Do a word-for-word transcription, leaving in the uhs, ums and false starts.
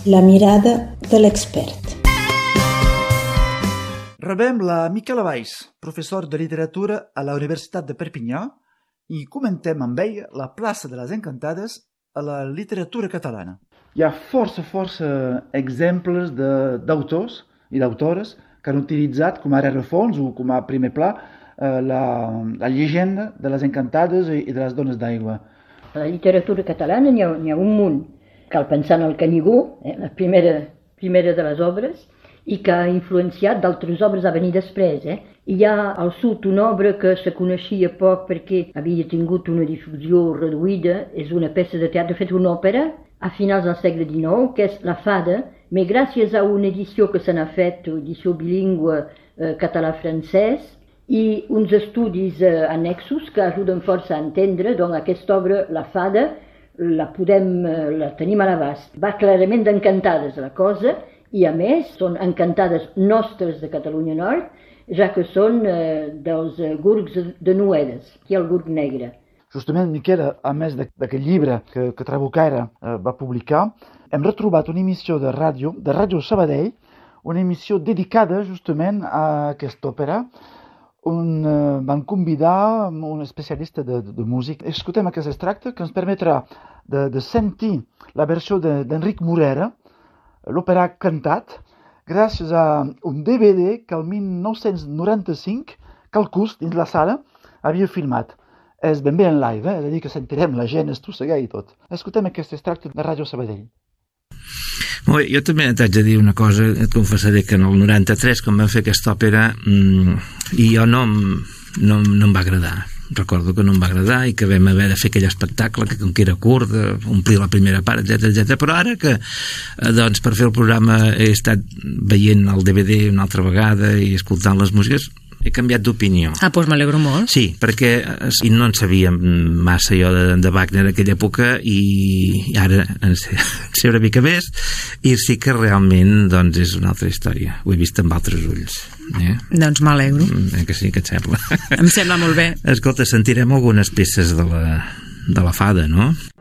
La mirada de l'expert. Rebem la Miquela Valls, professor de literatura a la Universitat de Perpinyà, i comentem amb ell la plaça de les encantades a la literatura catalana. Hi ha força, força exemples d'autors i d'autores que han utilitzat com a rerefons o com a primer pla eh, la, la llegenda de les encantades i de les dones d'aigua. A la literatura catalana n'hi ha, n'hi ha un munt. Cal pensar en el Canigó, eh, la primera, primera de les obres, i que ha influenciat d'altres obres a venir després. Eh? Hi ha al sud una obra que se coneixia poc perquè havia tingut una difusió reduïda, és una peça de teatre, fet una òpera, a finals del segle dinou, que és La Fada, però gràcies a una edició que se n'ha fet, edició bilingüe eh, català-francès, i uns estudis eh, annexos que ajuden força a entendre, doncs aquesta obra, La Fada, la podem, la tenim a l'abast. Va clarament d'encantades la cosa, i a més són encantades nostres de Catalunya Nord, ja que són eh, dels gurgs de Noedes, aquí el gurg negre. Justament, Miquela, a més d'aquest llibre que, que Trabucaire eh, va publicar, hem retrobat una emissió de ràdio, de Ràdio Sabadell, una emissió dedicada justament a aquesta òpera, on eh, van convidar un especialista de, de, de música. Escoltem aquest extracte que ens permetrà de, de sentir la versió d'Enric Morera, l'òpera cantat, gràcies a un D V D que el mil nou-cents noranta-cinc Calcús, dins la sala, havia filmat. És ben bé en live, eh? És a dir, que sentirem la gent estrossegar i tot. Escoltem aquest extracte de Ràdio Sabadell. Bé, jo també t'haig de dir una cosa, et confessaré que en el noranta-tres, quan vam fer aquesta òpera, mmm, i jo no, no, no em va agradar. Recordo que no em va agradar i que vam haver de fer aquell espectacle que com que era curt, omplir la primera part, etcètera, etcètera. Però ara que, doncs, per fer el programa he estat veient el D V D una altra vegada i escoltant les músiques, he canviat d'opinió. Ah, doncs m'alegro molt. Sí, perquè i no en sabia massa jo de, de Wagner en aquella època i, i ara en sé, en sé una mica més i sí que realment doncs és una altra història. Ho he vist amb altres ulls. Eh? Doncs m'alegro. Eh, que sí, que et sembla? Em sembla molt bé. Escolta, sentirem algunes peces de la, de la Fada, no?